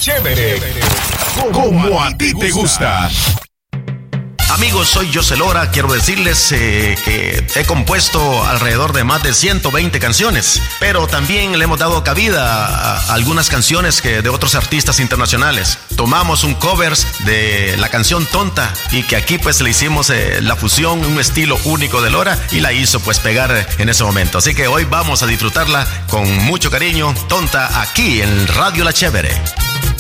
Chévere, como a ti te gusta. Amigos, soy José Lora. Quiero decirles que he compuesto alrededor de más de 120 canciones, pero también le hemos dado cabida a algunas canciones de otros artistas internacionales. Tomamos un covers de la canción Tonta y que aquí pues le hicimos la fusión, un estilo único de Lora, y la hizo pues pegar en ese momento. Así que hoy vamos a disfrutarla con mucho cariño, Tonta, aquí en Radio La Chévere.